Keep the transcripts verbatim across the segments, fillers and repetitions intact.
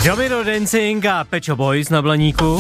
Domino Dancing a Pet Shop Boys na Blaníku.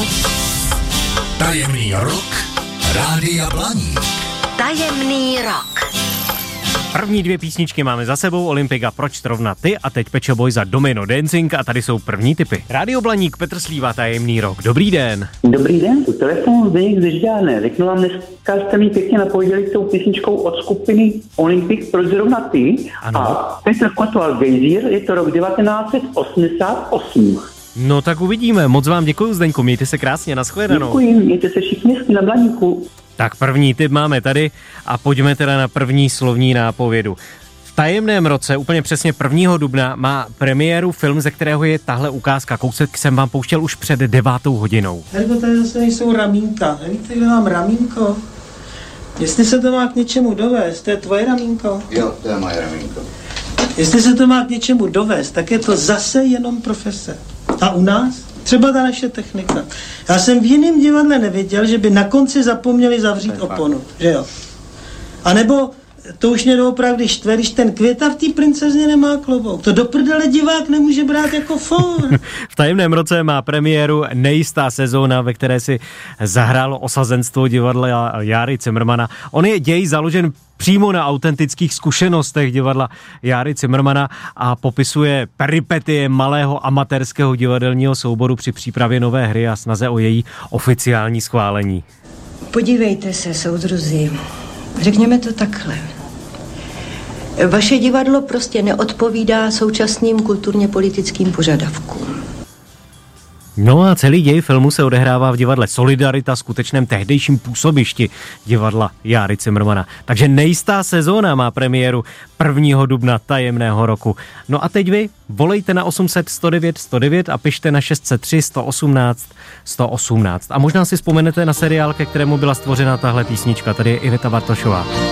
Tajemný rok Rádia Blaník. Tajemný rok. První dvě písničky máme za sebou, Olympika, Proč zrovna ty a teď Pet Shop Boys za Domino Dancing a tady jsou první tipy. Rádio Blaník, Petr Slíva, Tajemný rok. Dobrý den. Dobrý den, u telefonu Zdeněk ze Žďárné. Řeknu vám, dneska jste mi pěkně napověděli tou písničkou od skupiny Olympik, Proč zrovna ty. Ano. A Petr Kotval Gejzír, je to rok devatenáct set osmdesát osm. No tak uvidíme, moc vám děkuju, Zdeňku, mějte se krásně, nashledanou. Děkuji, mějte se všichni hezky na Blaníku. Tak první tip máme tady a pojďme teda na první slovní nápovědu. V tajemném roce, úplně přesně prvního dubna, má premiéru film, ze kterého je tahle ukázka. Kousek jsem vám pouštěl už před devátou hodinou. Helko, tady zase nejsou ramínka. Nevíte, kde mám ramínko? Jestli se to má k něčemu dovést, to je tvoje ramínko? Jo, to je moje ramínko. Jestli se to má k něčemu dovést, tak je to zase jenom profese. A u nás? Třeba ta naše technika. Já jsem v jiném divadle nevěděl, že by na konci zapomněli zavřít oponu, že jo? A nebo to už mě doopravdy štve, když ten Květa v té princezně nemá klobouk. To do prdele divák nemůže brát jako for. V tajemném roce má premiéru nejistá sezóna, ve které si zahrálo osazenstvo divadla Járy Cimrmana. On je děj založen přímo na autentických zkušenostech divadla Járy Cimrmana a popisuje peripetie malého amatérského divadelního souboru při přípravě nové hry a snaze o její oficiální schválení. Podívejte se, soudruzi, řekněme to takhle. Vaše divadlo prostě neodpovídá současným kulturně politickým požadavkům. No a celý děj filmu se odehrává v divadle Solidarita, skutečném tehdejším působišti divadla Járy Cimrmana. Takže nejistá sezóna má premiéru prvního dubna tajemného roku. No a teď vy volejte na osm set sto devět sto devět a pište na šest set tři sto osmnáct sto osmnáct. A možná si vzpomenete na seriál, ke kterému byla stvořena tahle písnička. Tady je Iveta Bartošová.